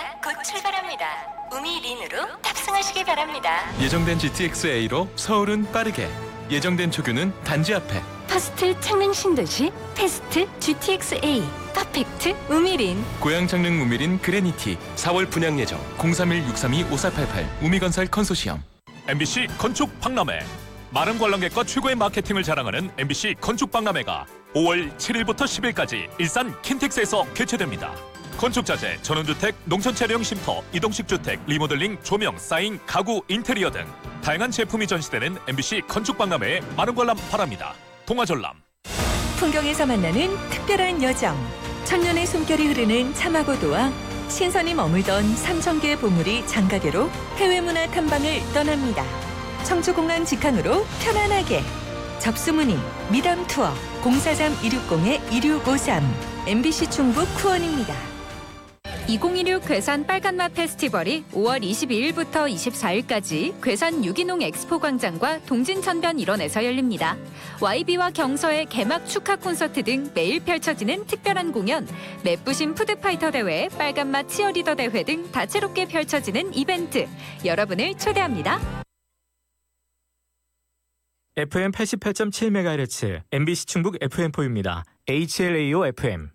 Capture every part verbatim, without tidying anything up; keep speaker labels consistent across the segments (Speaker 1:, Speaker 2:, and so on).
Speaker 1: 곧 출발합니다. 우미린으로 탑승하시기 바랍니다.
Speaker 2: 예정된 지티엑스에이로 서울은 빠르게, 예정된 초규는 단지 앞에.
Speaker 1: 퍼스트 창릉 신도시 패스트 지티엑스에이 퍼펙트 우미린.
Speaker 2: 고양 창릉 우미린 그레니티 사월 분양 예정 공삼일 육삼이 오사팔팔 우미건설 컨소시엄.
Speaker 3: 엠비씨 건축 박람회. 많은 관람객과 최고의 마케팅을 자랑하는 엠비씨 건축 박람회가 오월 칠일부터 십일까지 일산 킨텍스에서 개최됩니다. 건축자재, 전원주택, 농촌차량 쉼터, 이동식 주택, 리모델링, 조명, 사인, 가구, 인테리어 등 다양한 제품이 전시되는 엠비씨 건축 박람회에 많은 관람 바랍니다. 동아전람.
Speaker 4: 풍경에서 만나는 특별한 여정. 천년의 숨결이 흐르는 참화고도와 신선이 머물던 삼천 개의 보물이 장가게로 해외문화 탐방을 떠납니다. 청주공항 직항으로 편안하게. 접수문의 미담 투어 공사삼 이육공 이육오삼 엠비씨 충북 쿠원입니다.
Speaker 5: 이천이십육 괴산 빨간맛 페스티벌이 오월 이십이일부터 이십사일까지 괴산 유기농 엑스포 광장과 동진천변 일원에서 열립니다. 와이비와 경서의 개막 축하 콘서트 등 매일 펼쳐지는 특별한 공연, 맵부심 푸드파이터 대회, 빨간맛 치어리더 대회 등 다채롭게 펼쳐지는 이벤트, 여러분을 초대합니다.
Speaker 6: 에프엠 팔십팔 점 칠 메가헤르츠 엠비씨 충북 에프엠포입니다. 에이치엘에이오 에프엠.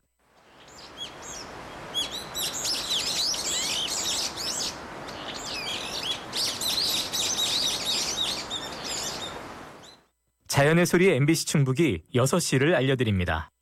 Speaker 6: 자연의 소리 엠비씨 충북이 여섯 시를 알려드립니다.